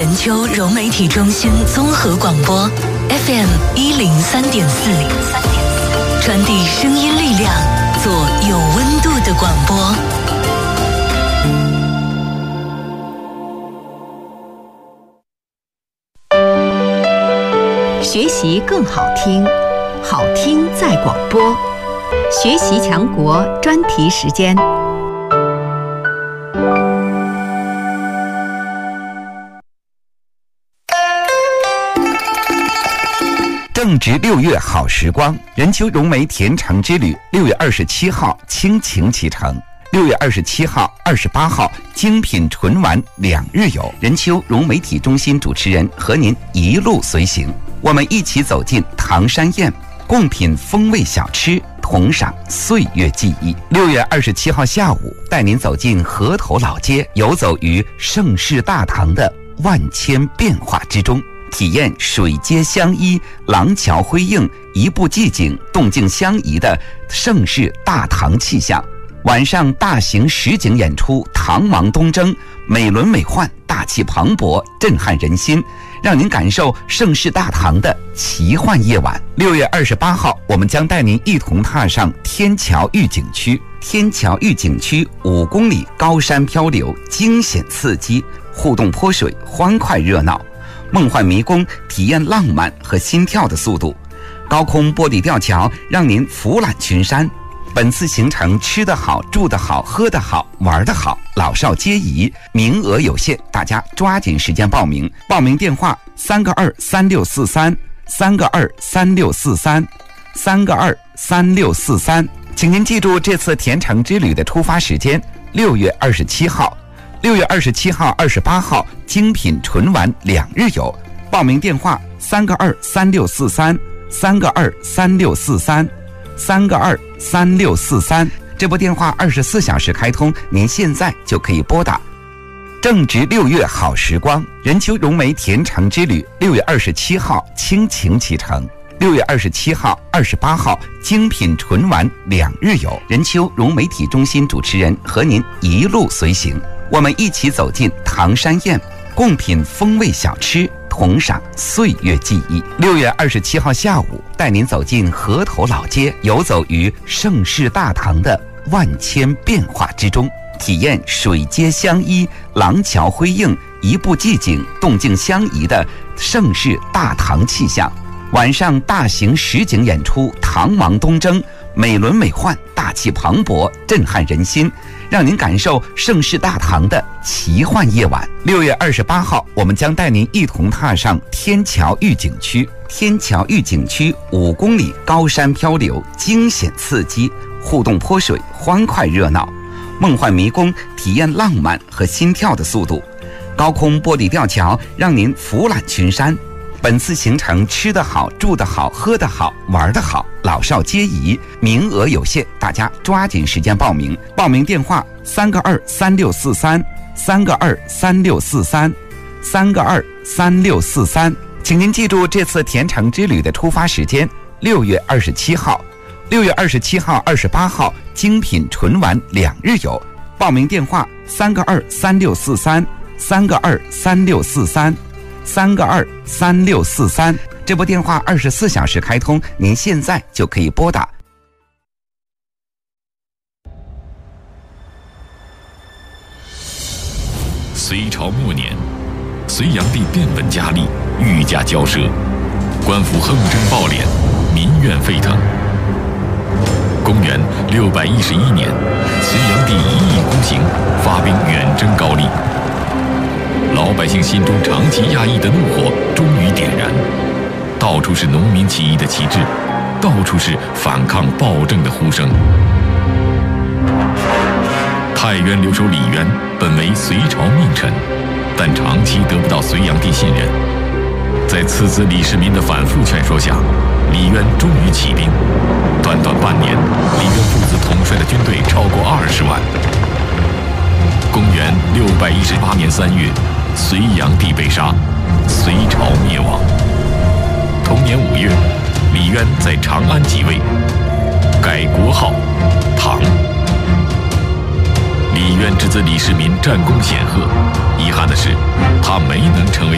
任丘融媒体中心综合广播 FM 103.4，传递声音力量，做有温度的广播。 学习更好听，好听在广播。学习强国专题时间。 正值6月好时光，任丘融媒甜橙之旅6月27号倾情启程，6月27号、28号精品纯玩2日游，任丘融媒体中心主持人和您一路随行，我们一起走进唐山宴，共品风味小吃，同赏岁月记忆。6月27号下午，带您走进河头老街，游走于盛世大唐的万千变化之中，体验水街相依、廊桥辉映、一步寂静、动静相宜的盛世大唐气象。晚上大型实景演出《唐王东征》，美轮美奂，大气磅礴，震撼人心，让您感受盛世大唐的奇幻夜晚。6月28号，我们将带您一同踏上天桥御景区。天桥御景区5公里高山漂流，惊险刺激，互动泼水，欢快热闹。梦幻迷宫，体验浪漫和心跳的速度；高空玻璃吊桥，让您俯览群山。本次行程吃得好、住得好、喝得好、玩得好，老少皆宜，名额有限，大家抓紧时间报名。报名电话3个23643，3个23643，3个23643。请您记住这次甜橙之旅的出发时间：6月27号。6月27号、28号精品纯玩2日游，报名电话3个23643，3个23643，3个23643。这部电话24小时开通，您现在就可以拨打。正值6月好时光，任丘融媒甜橙之旅6月27号倾情启程。6月27号、28号精品纯玩2日游，任丘融媒体中心主持人和您一路随行，我们一起走进唐山宴，共品风味小吃，同赏岁月记忆。6月27号下午，带您走进河头老街，游走于盛世大唐的万千变化之中，体验水街相依、廊桥辉映、一步寂静、动静相宜的盛世大唐气象。晚上大型实景演出《唐王东征》，美轮美奂，大气磅礴，震撼人心，让您感受盛世大唐的奇幻夜晚。6月28号，我们将带您一同踏上天桥御景区。天桥御景区5公里高山漂流，惊险刺激，互动泼水，欢快热闹。梦幻迷宫，体验浪漫和心跳的速度。高空玻璃吊桥，让您俯览群山。本次行程吃得好、住得好、喝得好、玩得好，老少皆宜，名额有限，大家抓紧时间报名。报名电话3个23643，3个23643，3个23643。请您记住这次甜橙之旅的出发时间：6月27号。6月27号、28号精品纯玩2日游，报名电话3个23643，3个23643，3个23643。这部电话24小时开通，您现在就可以拨打。 隋朝末年，隋炀帝变本加厉，愈加骄奢，官府横征暴敛，民怨沸腾。公元611年，隋炀帝一意孤行，发兵远征高丽。老百姓心中长期压抑的怒火终于点燃，到处是农民起义的旗帜，到处是反抗暴政的呼声。太原留守李渊本为隋朝命臣，但长期得不到隋炀帝信任。在次子李世民的反复劝说下，李渊终于起兵。短短半年，李渊父子统帅的军队超过20万。公元618年3月，隋炀帝被杀，隋朝灭亡。同年5月，李渊在长安即位，改国号唐。李渊之子李世民战功显赫，遗憾的是，他没能成为